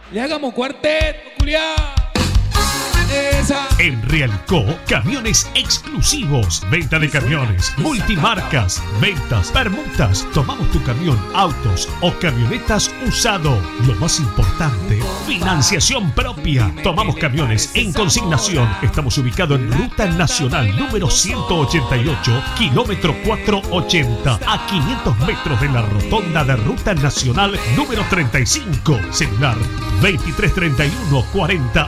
Le hagamos cuarteto, culiao. Esa. En Realco, camiones exclusivos, venta de camiones, multimarcas, ventas, permutas. Tomamos tu camión, autos o camionetas usado. Lo más importante, financiación propia. Tomamos camiones en consignación. Estamos ubicados en Ruta Nacional número 188, kilómetro 480, a 500 metros de la rotonda de Ruta Nacional número 35. Celular 2331 40